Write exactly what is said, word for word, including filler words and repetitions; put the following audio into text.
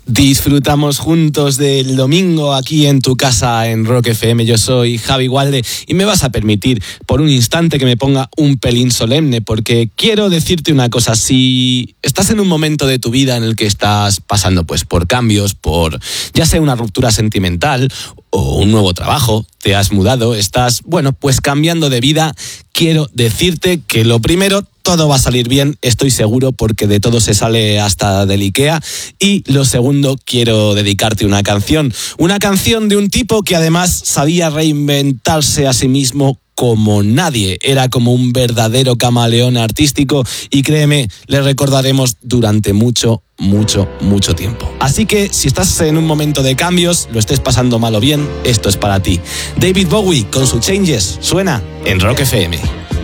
Disfrutamos juntos del domingo aquí en tu casa en Rock F M. Yo soy Javi Gualde y me vas a permitir por un instante que me ponga un pelín solemne, porque quiero decirte una cosa. Si estás en un momento de tu vida en el que estás pasando pues por cambios, por ya sea una ruptura sentimental o un nuevo trabajo, te has mudado, estás, bueno, pues cambiando de vida, quiero decirte que lo primero, todo va a salir bien, estoy seguro, porque de todo se sale hasta del IKEA. Y lo segundo, quiero dedicarte una canción. Una canción de un tipo que además sabía reinventarse a sí mismo como nadie. Era como un verdadero camaleón artístico y créeme, le recordaremos durante mucho, mucho, mucho tiempo. Así que si estás en un momento de cambios, lo estés pasando mal o bien, esto es para ti. David Bowie con su Changes suena en Rock F M.